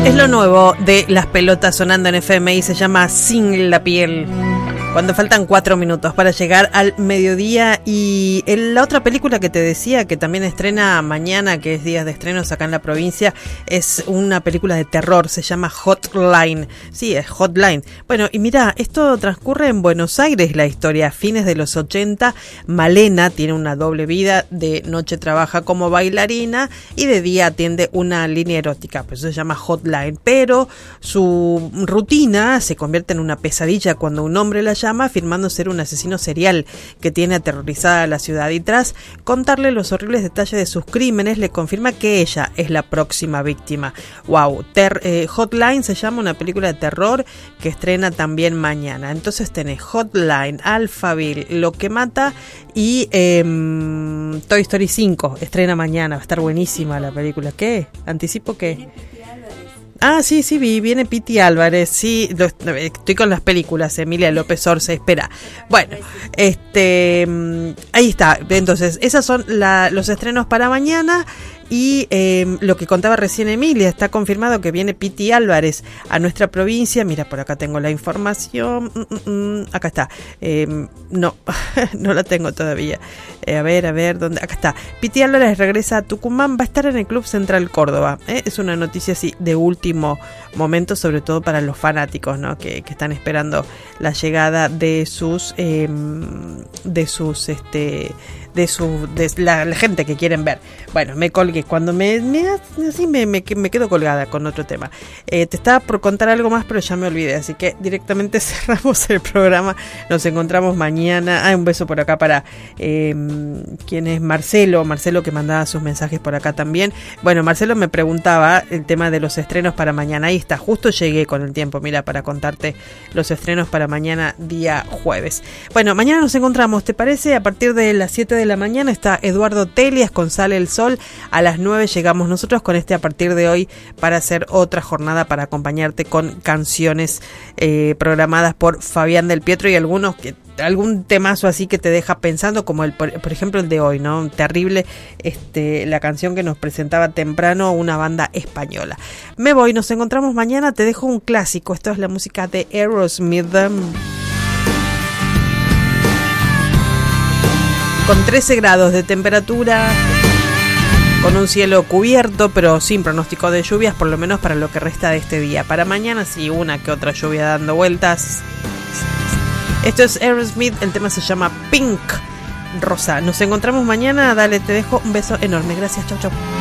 Es lo nuevo de Las Pelotas sonando en FM y se llama Sin la Piel. Cuando faltan 4 minutos para llegar al mediodía. Y la otra película que te decía que también estrena mañana, que es días de estrenos acá en la provincia, es una película de terror, se llama Hotline. Sí, es Hotline. Bueno, y mira, esto transcurre en Buenos Aires, la historia, a fines de los 80. Malena tiene una doble vida, de noche trabaja como bailarina y de día atiende una línea erótica, pues eso se llama Hotline. Pero su rutina se convierte en una pesadilla cuando un hombre la llama afirmando ser un asesino serial que tiene aterrorizada a la ciudad, y tras contarle los horribles detalles de sus crímenes le confirma que ella es la próxima víctima. Wow, Hotline se llama, una película de terror que estrena también mañana. Entonces tenés Hotline, Alphaville, Lo que mata y Toy Story 5 estrena mañana, va a estar buenísima la película. ¿Qué? ¿Anticipo qué? Ah, sí, viene Piti Álvarez, sí, estoy con las películas, Emilia López Orce, espera. Bueno, ahí está, entonces, esas son los estrenos para mañana. Y lo que contaba recién Emilia, está confirmado que viene Piti Álvarez a nuestra provincia. Mira, por acá tengo la información. Acá está. No, no la tengo todavía. A ver, ¿dónde? Acá está. Piti Álvarez regresa a Tucumán, va a estar en el Club Central Córdoba. Es una noticia así de último momento, sobre todo para los fanáticos, ¿no? Que están esperando la llegada de la gente que quieren ver. Bueno, me colgué. Cuando me quedo colgada con otro tema. Te estaba por contar algo más, pero ya me olvidé. Así que directamente cerramos el programa. Nos encontramos mañana. Un beso por acá para ¿quién es? Marcelo que mandaba sus mensajes por acá también. Bueno, Marcelo me preguntaba el tema de los estrenos para mañana. Ahí está, justo llegué con el tiempo, mira, para contarte los estrenos para mañana, día jueves. Bueno, mañana nos encontramos, ¿te parece? A partir de las 7 de la mañana está Eduardo Telias con Sale el Sol. A las 9 llegamos nosotros con a partir de hoy, para hacer otra jornada para acompañarte con canciones programadas por Fabián del Pietro, y algún temazo así que te deja pensando, como por ejemplo el de hoy, ¿no? Terrible, la canción que nos presentaba temprano una banda española. Me voy, nos encontramos mañana, te dejo un clásico. Esto es la música de Aerosmith. Con 13 grados de temperatura, con un cielo cubierto, pero sin pronóstico de lluvias, por lo menos para lo que resta de este día. Para mañana sí, una que otra lluvia dando vueltas. Esto es Aerosmith, el tema se llama Pink Rosa. Nos encontramos mañana, dale, te dejo un beso enorme. Gracias, chau.